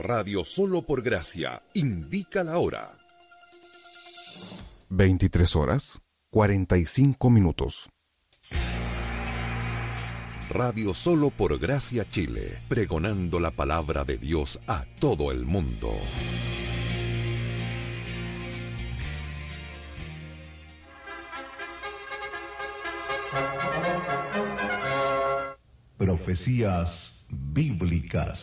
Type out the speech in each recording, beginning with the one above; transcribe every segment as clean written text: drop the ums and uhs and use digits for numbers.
Radio Solo por Gracia indica la hora. 23 horas, 45 minutos. Radio Solo por Gracia Chile, pregonando la palabra de Dios a todo el mundo. Profecías bíblicas.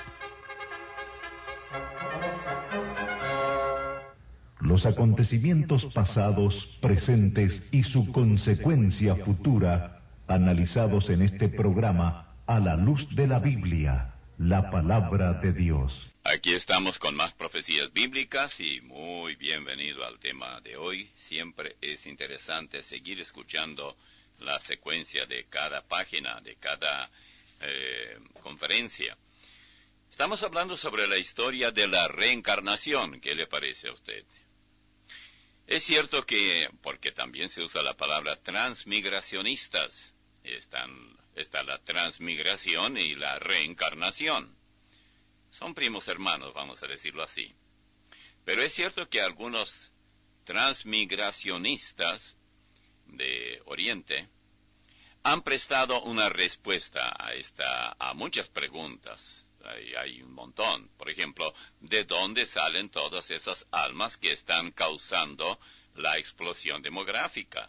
Los acontecimientos pasados, presentes y su consecuencia futura, analizados en este programa a la luz de la Biblia, la palabra de Dios. Aquí estamos con más profecías bíblicas y muy bienvenido al tema de hoy. Siempre es interesante seguir escuchando la secuencia de cada página, de cada conferencia. Estamos hablando sobre la historia de la reencarnación. ¿Qué le parece a usted? Es cierto que, porque también se usa la palabra transmigracionistas, está la transmigración y la reencarnación. Son primos hermanos, vamos a decirlo así. Pero es cierto que algunos transmigracionistas de Oriente han prestado una respuesta a muchas preguntas. Hay un montón. Por ejemplo, ¿de dónde salen todas esas almas que están causando la explosión demográfica?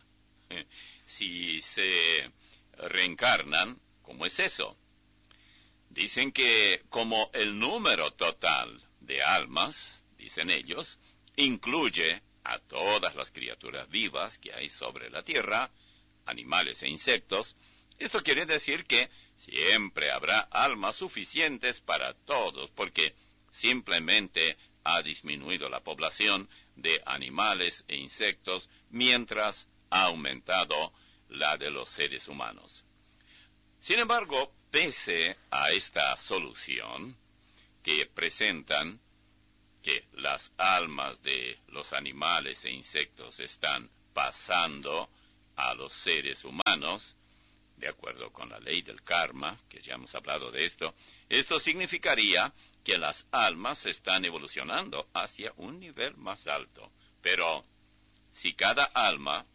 Si se reencarnan, ¿cómo es eso? Dicen que como el número total de almas, dicen ellos, incluye a todas las criaturas vivas que hay sobre la tierra, animales e insectos, esto quiere decir que siempre habrá almas suficientes para todos, porque simplemente ha disminuido la población de animales e insectos, mientras ha aumentado la de los seres humanos. Sin embargo, pese a esta solución que presentan, que las almas de los animales e insectos están pasando a los seres humanos, de acuerdo con la ley del karma, que ya hemos hablado de esto significaría que las almas están evolucionando hacia un nivel más alto. Pero si cada alma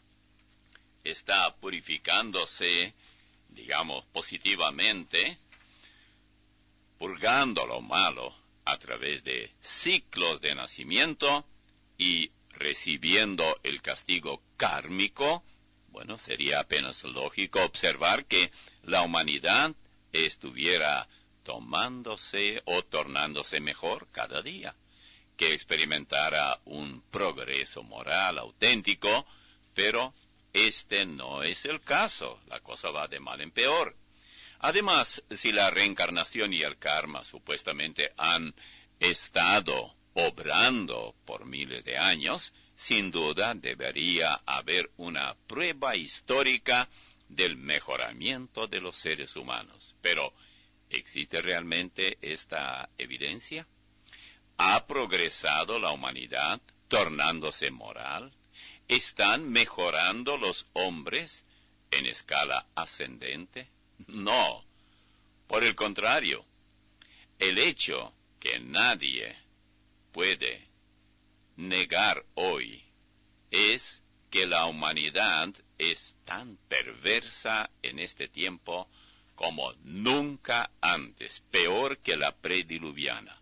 está purificándose, digamos, positivamente, purgando lo malo a través de ciclos de nacimiento y recibiendo el castigo kármico, bueno, sería apenas lógico observar que la humanidad estuviera tomándose o tornándose mejor cada día, que experimentara un progreso moral auténtico, pero este no es el caso, la cosa va de mal en peor. Además, si la reencarnación y el karma supuestamente han estado obrando por miles de años, sin duda debería haber una prueba histórica del mejoramiento de los seres humanos. Pero, ¿existe realmente esta evidencia? ¿Ha progresado la humanidad tornándose moral? ¿Están mejorando los hombres en escala ascendente? No. Por el contrario, el hecho que nadie puede negar hoy es que la humanidad es tan perversa en este tiempo como nunca antes, peor que la prediluviana.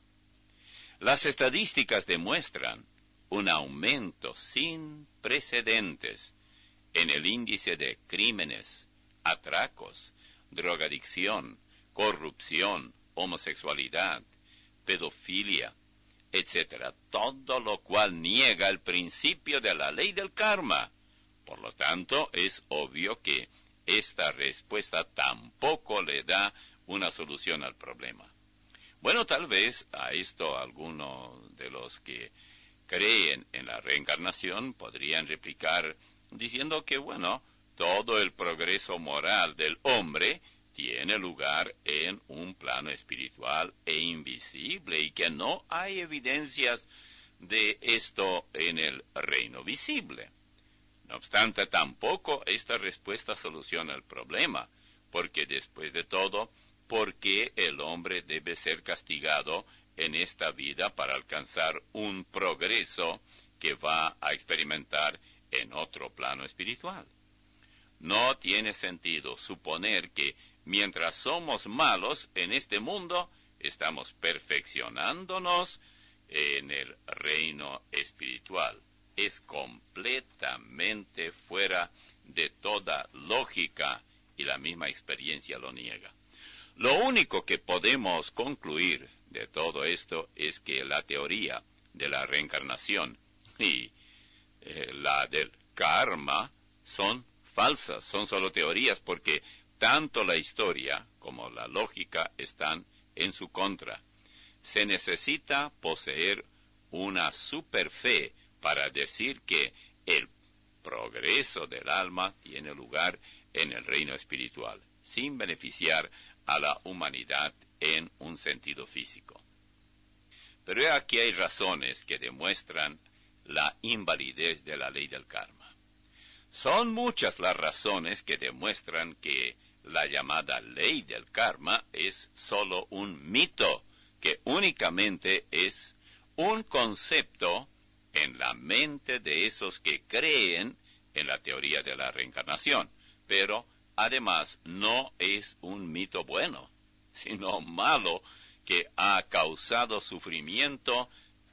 Las estadísticas demuestran un aumento sin precedentes en el índice de crímenes, atracos, drogadicción, corrupción, homosexualidad, pedofilia, etcétera, todo lo cual niega el principio de la ley del karma. Por lo tanto, es obvio que esta respuesta tampoco le da una solución al problema. Bueno, tal vez a esto algunos de los que creen en la reencarnación podrían replicar diciendo que, bueno, todo el progreso moral del hombre tiene lugar en un plano espiritual e invisible y que no hay evidencias de esto en el reino visible. No obstante, tampoco esta respuesta soluciona el problema, porque después de todo, ¿por qué el hombre debe ser castigado en esta vida para alcanzar un progreso que va a experimentar en otro plano espiritual. No tiene sentido suponer que mientras somos malos en este mundo, estamos perfeccionándonos en el reino espiritual. Es completamente fuera de toda lógica y la misma experiencia lo niega. Lo único que podemos concluir de todo esto es que la teoría de la reencarnación y la del karma son falsas, son solo teorías, porque tanto la historia como la lógica están en su contra. Se necesita poseer una superfe para decir que el progreso del alma tiene lugar en el reino espiritual, sin beneficiar a la humanidad en un sentido físico. Pero aquí hay razones que demuestran la invalidez de la ley del karma. Son muchas las razones que demuestran que la llamada ley del karma es solo un mito, que únicamente es un concepto en la mente de esos que creen en la teoría de la reencarnación, pero además no es un mito bueno, sino malo, que ha causado sufrimiento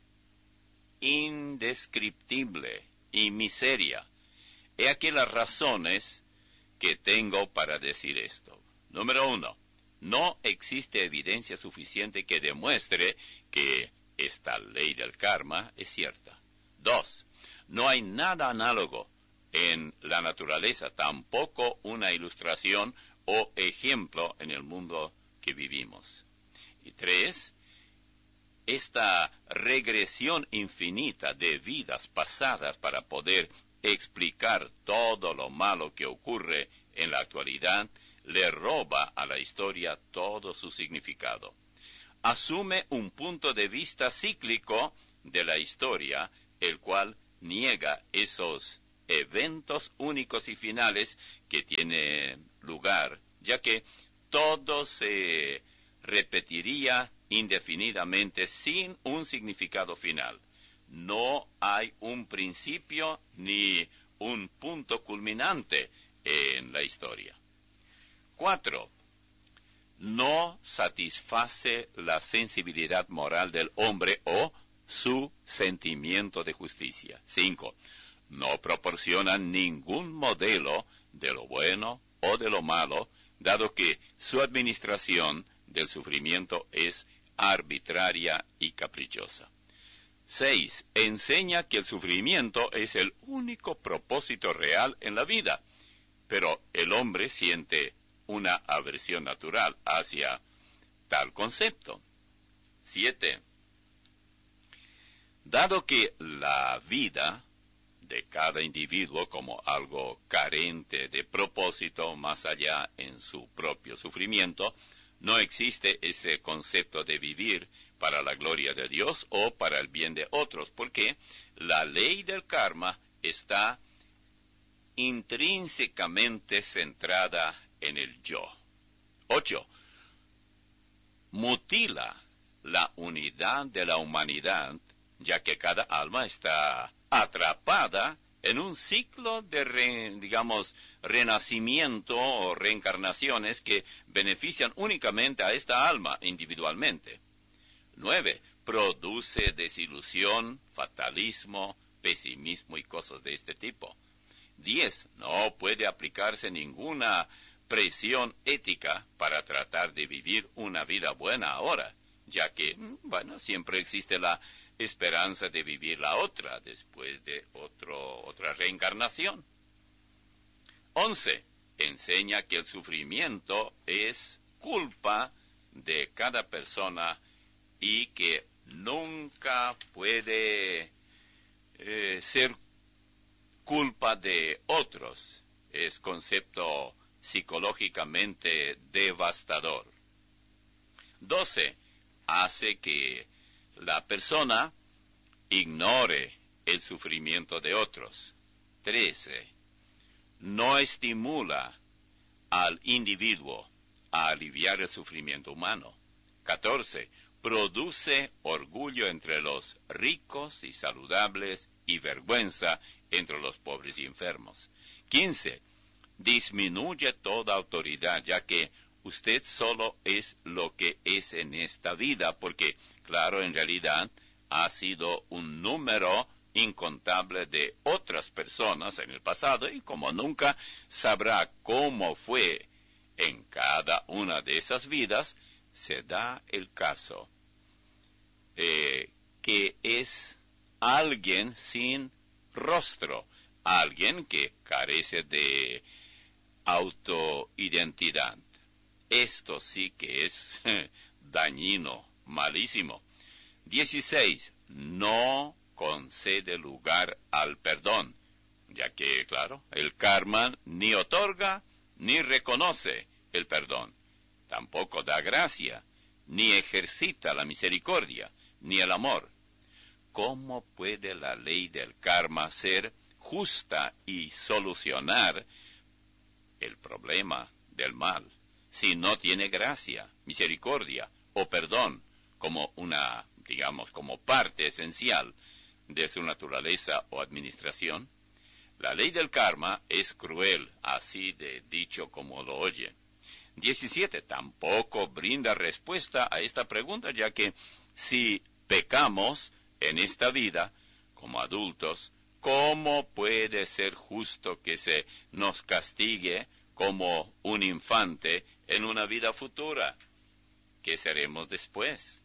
indescriptible y miseria. He aquí las razones que tengo para decir esto. Número 1. No existe evidencia suficiente que demuestre que esta ley del karma es cierta. 2. No hay nada análogo en la naturaleza, tampoco una ilustración o ejemplo en el mundo que vivimos. Y 3. Esta regresión infinita de vidas pasadas para poder explicar todo lo malo que ocurre en la actualidad le roba a la historia todo su significado. Asume un punto de vista cíclico de la historia, el cual niega esos eventos únicos y finales que tienen lugar, ya que todo se repetiría indefinidamente sin un significado final. No hay un principio ni un punto culminante en la historia. 4. No satisface la sensibilidad moral del hombre o su sentimiento de justicia. 5. No proporciona ningún modelo de lo bueno o de lo malo, dado que su administración del sufrimiento es arbitraria y caprichosa. 6. Enseña que el sufrimiento es el único propósito real en la vida, pero el hombre siente una aversión natural hacia tal concepto. 7. Dado que la vida de cada individuo como algo carente de propósito más allá en su propio sufrimiento, no existe ese concepto de vivir para la gloria de Dios o para el bien de otros, porque la ley del karma está intrínsecamente centrada en el yo. 8. Mutila la unidad de la humanidad, ya que cada alma está atrapada en un ciclo de, renacimiento o reencarnaciones que benefician únicamente a esta alma individualmente. 9. Produce desilusión, fatalismo, pesimismo y cosas de este tipo. 10. No puede aplicarse ninguna presión ética para tratar de vivir una vida buena ahora, ya que, siempre existe la esperanza de vivir la otra después de otra reencarnación. 11. Enseña que el sufrimiento es culpa de cada persona y que nunca puede ser culpa de otros. Es concepto psicológicamente devastador. 12. Hace que la persona ignore el sufrimiento de otros. 13. No estimula al individuo a aliviar el sufrimiento humano. 14. produce orgullo entre los ricos y saludables y vergüenza entre los pobres y enfermos. 15. Disminuye toda autoridad, ya que usted solo es lo que es en esta vida, porque, claro, en realidad ha sido un número incontable de otras personas en el pasado, y como nunca sabrá cómo fue en cada una de esas vidas, se da el caso que es alguien sin rostro, alguien que carece de autoidentidad. Esto sí que es dañino, malísimo. 16. No concede lugar al perdón, ya que, claro, el karma ni otorga ni reconoce el perdón. Tampoco da gracia, ni ejercita la misericordia, ni el amor. ¿Cómo puede la ley del karma ser justa y solucionar el problema del mal si no tiene gracia, misericordia o perdón como como parte esencial de su naturaleza o administración? La ley del karma es cruel, así de dicho como lo oye. 17. Tampoco brinda respuesta a esta pregunta, ya que si pecamos en esta vida, como adultos, ¿cómo puede ser justo que se nos castigue como un infante en una vida futura? ¿Qué seremos después?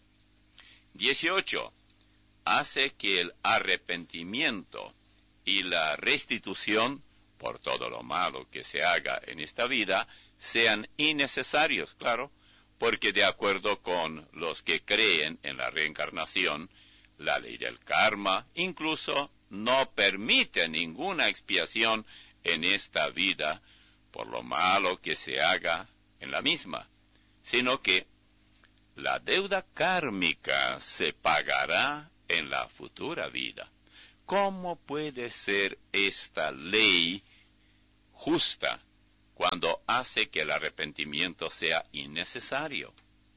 18. Hace que el arrepentimiento y la restitución por todo lo malo que se haga en esta vida sean innecesarios, claro, porque de acuerdo con los que creen en la reencarnación, la ley del karma incluso no permite ninguna expiación en esta vida por lo malo que se haga en la misma, sino que la deuda kármica se pagará en la futura vida. ¿Cómo puede ser esta ley justa cuando hace que el arrepentimiento sea innecesario?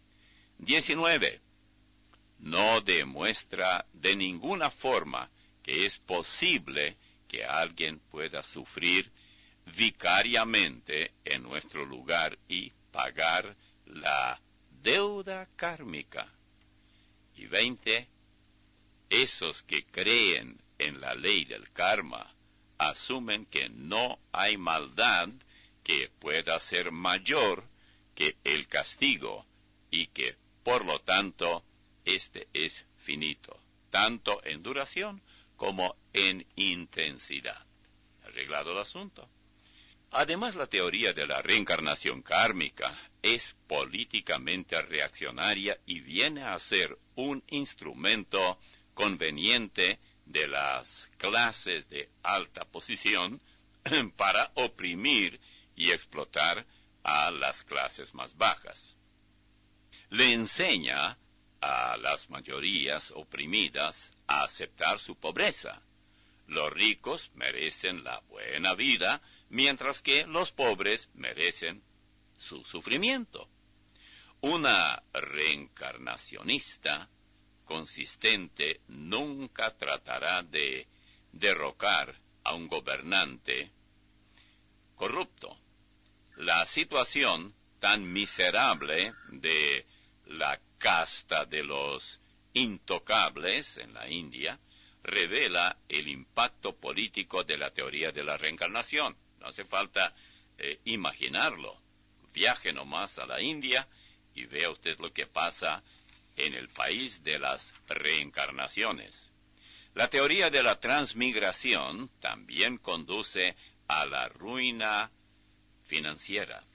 19. No demuestra de ninguna forma que es posible que alguien pueda sufrir vicariamente en nuestro lugar y pagar la deuda kármica. Y 20. Esos que creen en la ley del karma asumen que no hay maldad que pueda ser mayor que el castigo y que, por lo tanto, este es finito, tanto en duración como en intensidad. Arreglado el asunto. Además, la teoría de la reencarnación kármica es políticamente reaccionaria y viene a ser un instrumento conveniente de las clases de alta posición para oprimir y explotar a las clases más bajas. Le enseña a las mayorías oprimidas a aceptar su pobreza. Los ricos merecen la buena vida, mientras que los pobres merecen su sufrimiento. Una reencarnacionista consistente nunca tratará de derrocar a un gobernante corrupto. La situación tan miserable de la casta de los intocables en la India revela el impacto político de la teoría de la reencarnación. No hace falta imaginarlo. Viaje nomás a la India y vea usted lo que pasa en el país de las reencarnaciones. La teoría de la transmigración también conduce a la ruina financiera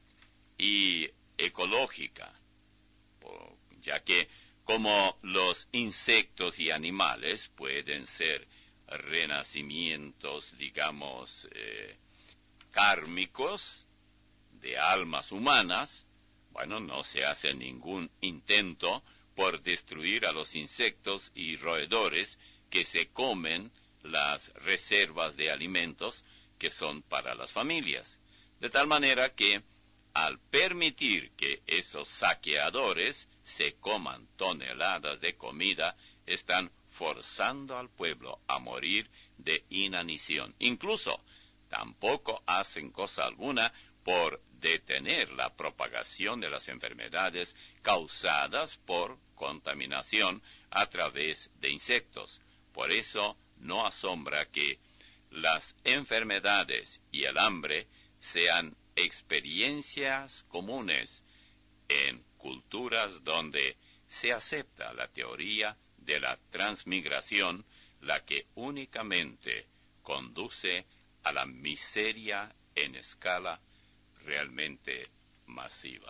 y ecológica, ya que como los insectos y animales pueden ser renacimientos, kármicos de almas humanas, no se hace ningún intento por destruir a los insectos y roedores que se comen las reservas de alimentos que son para las familias. De tal manera que, al permitir que esos saqueadores se coman toneladas de comida, están forzando al pueblo a morir de inanición. Incluso, tampoco hacen cosa alguna por detener la propagación de las enfermedades causadas por contaminación a través de insectos. Por eso, no asombra que las enfermedades y el hambre sean experiencias comunes en culturas donde se acepta la teoría de la transmigración, la que únicamente conduce a la miseria en escala realmente masiva.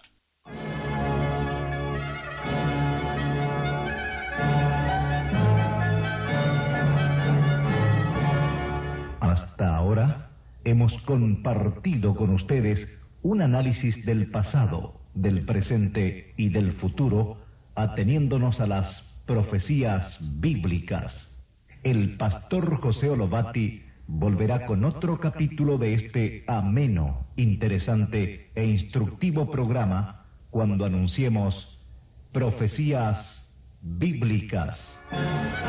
Hasta ahora hemos compartido con ustedes un análisis del pasado, del presente y del futuro, ateniéndonos a las profecías bíblicas. El pastor José Olobati volverá con otro capítulo de este ameno, interesante e instructivo programa cuando anunciemos Profecías Bíblicas.